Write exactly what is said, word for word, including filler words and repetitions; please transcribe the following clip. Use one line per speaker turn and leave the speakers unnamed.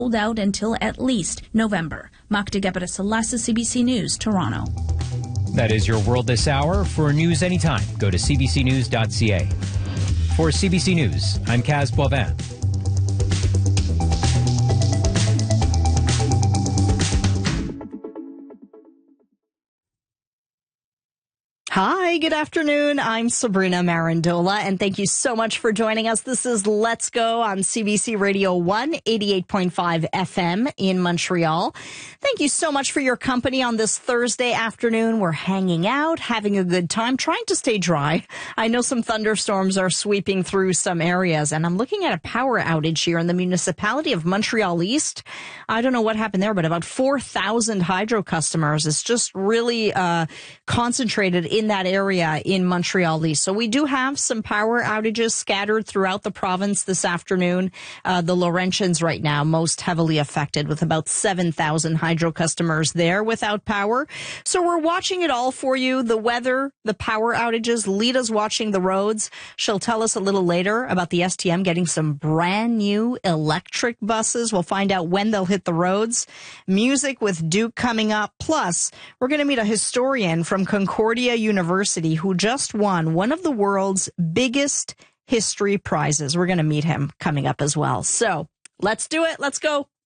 Hold out until at least November. Magda Gebre-Selassie, C B C News, Toronto.
That is your world this hour. For news anytime, go to c b c news dot c a. For C B C News, I'm Kaz Boivin.
Hi, good afternoon. I'm Sabrina Marandola, and thank you so much for joining us. This is Let's Go on C B C Radio one, eighty-eight point five F M in Montreal. Thank you so much for your company on this Thursday afternoon. We're hanging out, having a good time, trying to stay dry. I know some thunderstorms are sweeping through some areas, and I'm looking at a power outage here in the municipality of Montreal East. I don't know what happened there, but about four thousand hydro customers. It's just really uh concentrated in that area in Montreal East. So we do have some power outages scattered throughout the province this afternoon. Uh, the Laurentians right now most heavily affected with about seven thousand hydro customers there without power. So we're watching it all for you. The weather, the power outages, Lita's watching the roads. She'll tell us a little later about the S T M getting some brand new electric buses. We'll find out when they'll hit the roads. Music with Duke coming up. Plus, we're going to meet a historian from Concordia University who just won one of the world's biggest history prizes. We're going to meet him coming up as well. So let's do it. Let's go.